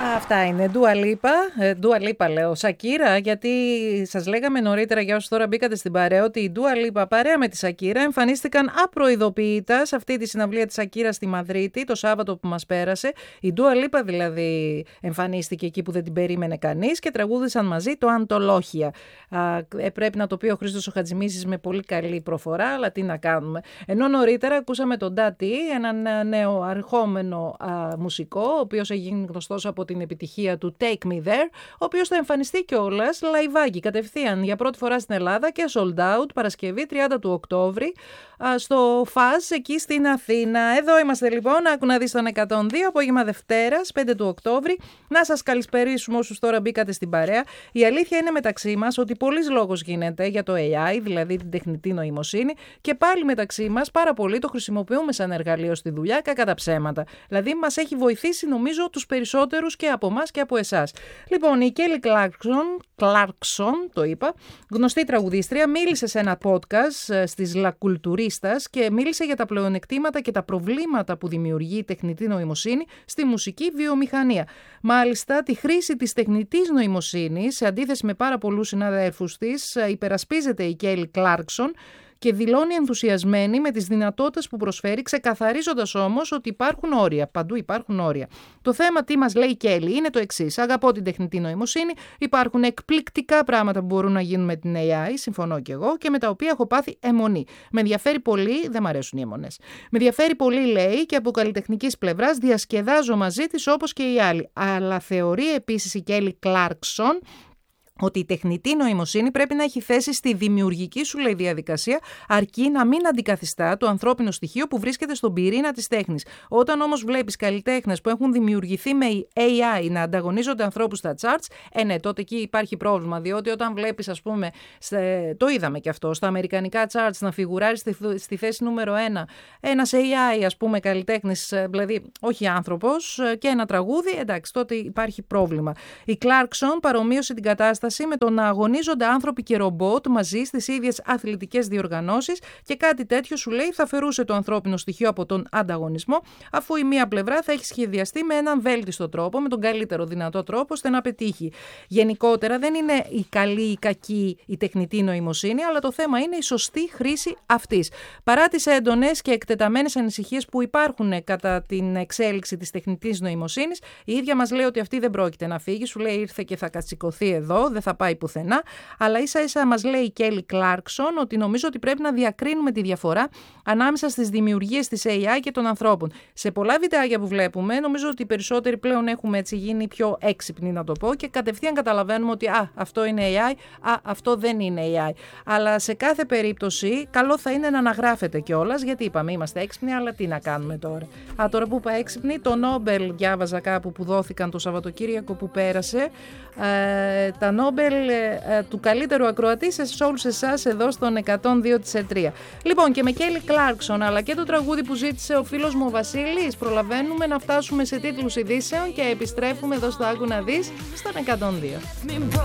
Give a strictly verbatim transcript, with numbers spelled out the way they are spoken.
Αυτά είναι. Dua Lipa, Dua Lipa λέω, Shakira, γιατί σας λέγαμε νωρίτερα για όσους τώρα μπήκατε στην παρέα ότι η Dua Lipa παρέα με τη Shakira εμφανίστηκαν απροειδοποιητά σε αυτή τη συναυλία της Shakira στη Μαδρίτη το Σάββατο που μας πέρασε. Η Dua Lipa δηλαδή εμφανίστηκε εκεί που δεν την περίμενε κανείς και τραγούδησαν μαζί το Αντολόχια. Ε, πρέπει να το πει ο Χρήστος ο Χατζημίσης με πολύ καλή προφορά, αλλά τι να κάνουμε. Ενώ νωρίτερα ακούσαμε τον Ντάτι, έναν νέο αρχόμενο α, μουσικό, ο οποίος έγινε γνωστός από την επιτυχία του Take Me There, ο οποίος θα εμφανιστεί κιόλας λαϊβάκι κατευθείαν για πρώτη φορά στην Ελλάδα και sold out Παρασκευή τριάντα του Οκτώβρη στο ΦΑΣ εκεί στην Αθήνα. Εδώ είμαστε λοιπόν, άκου να δεις τον εκατόν δύο, απόγευμα Δευτέρας πέντε του Οκτώβρη. Να σας καλησπερίσουμε όσους τώρα μπήκατε στην παρέα. Η αλήθεια είναι μεταξύ μας ότι πολλής λόγος γίνεται για το έι άι, δηλαδή την τεχνητή νοημοσύνη, και πάλι μεταξύ μας πάρα πολύ το χρησιμοποιούμε σαν εργαλείο στη δουλειά, κακά τα ψέματα. Δηλαδή μας έχει βοηθήσει νομίζω τους περισσότερους και από εμάς και από εσάς. Λοιπόν, η Kelly Clarkson, Clarkson το είπα, γνωστή τραγουδίστρια, μίλησε σε ένα podcast στις La Culturistas και μίλησε για τα πλεονεκτήματα και τα προβλήματα που δημιουργεί η τεχνητή νοημοσύνη στη μουσική βιομηχανία. Μάλιστα, τη χρήση της τεχνητής νοημοσύνης, σε αντίθεση με πάρα πολλούς συναδέλφους της, υπερασπίζεται η Kelly Clarkson και δηλώνει ενθουσιασμένη με τις δυνατότητες που προσφέρει, ξεκαθαρίζοντας όμως ότι υπάρχουν όρια. Παντού υπάρχουν όρια. Το θέμα, τι μας λέει η Kelly, είναι το εξής. Αγαπώ την τεχνητή νοημοσύνη. Υπάρχουν εκπληκτικά πράγματα που μπορούν να γίνουν με την έι άι, συμφωνώ κι εγώ, και με τα οποία έχω πάθει αιμονή. Με ενδιαφέρει πολύ, δεν μ' αρέσουν οι αιμονές. Με ενδιαφέρει πολύ, λέει, και από καλλιτεχνικής πλευράς διασκεδάζω μαζί της όπως και οι άλλοι. Αλλά θεωρεί επίσης η Kelly Clarkson ότι η τεχνητή νοημοσύνη πρέπει να έχει θέση στη δημιουργική σου, λέει, διαδικασία, αρκεί να μην αντικαθιστά το ανθρώπινο στοιχείο που βρίσκεται στον πυρήνα της τέχνης. Όταν όμως βλέπεις καλλιτέχνες που έχουν δημιουργηθεί με έι άι να ανταγωνίζονται ανθρώπους στα charts, ε, ναι, τότε εκεί υπάρχει πρόβλημα. Διότι όταν βλέπεις, ας πούμε, στε, το είδαμε και αυτό, στα αμερικανικά charts να φιγουράρει στη, στη θέση νούμερο ένα ένας έι άι, ας πούμε, καλλιτέχνης, δηλαδή όχι άνθρωπος, και ένα τραγούδι, εντάξει, τότε υπάρχει πρόβλημα. Η Clarkson παρομοίωσε την κατάσταση με το να αγωνίζονται άνθρωποι και ρομπότ μαζί στις ίδιες αθλητικές διοργανώσεις και κάτι τέτοιο, σου λέει, θα αφαιρούσε το ανθρώπινο στοιχείο από τον ανταγωνισμό, αφού η μία πλευρά θα έχει σχεδιαστεί με έναν βέλτιστο τρόπο, με τον καλύτερο δυνατό τρόπο, ώστε να πετύχει. Γενικότερα δεν είναι η καλή ή η κακή η τεχνητή νοημοσύνη, αλλά το θέμα είναι η σωστή χρήση αυτής. Παρά τις έντονες και εκτεταμένες ανησυχίες που υπάρχουν κατά την εξέλιξη της τεχνητής νοημοσύνης, η ίδια μας λέει ότι αυτή δεν πρόκειται να φύγει, σου λέει ήρθε και θα κατσικωθεί εδώ, δεν θα πάει πουθενά, αλλά ίσα ίσα μας λέει η Kelly Clarkson ότι νομίζω ότι πρέπει να διακρίνουμε τη διαφορά ανάμεσα στις δημιουργίες της έι άι και των ανθρώπων. Σε πολλά βιντεάκια που βλέπουμε, νομίζω ότι οι περισσότεροι πλέον έχουμε έτσι γίνει πιο έξυπνοι, να το πω, και κατευθείαν καταλαβαίνουμε ότι α, αυτό είναι έι άι, α, αυτό δεν είναι έι άι. Αλλά σε κάθε περίπτωση, καλό θα είναι να αναγράφεται κιόλας, γιατί είπαμε είμαστε έξυπνοι, αλλά τι να κάνουμε τώρα. Α, τώρα που είπα έξυπνοι, το Νόμπελ διάβαζα κάπου που δόθηκαν το Σαββατοκύριακο που πέρασε. Ε, τα Νόμπελ ε, του καλύτερου ακροατή σε όλους εσάς εδώ στον εκατόν δύο της ΕΤΡΙΑ. Λοιπόν, και με Kelly Clarkson αλλά και το τραγούδι που ζήτησε ο φίλος μου ο Βασίλης, προλαβαίνουμε να φτάσουμε σε τίτλους ειδήσεων και επιστρέφουμε εδώ στο Άκου να δεις στον εκατόν δύο.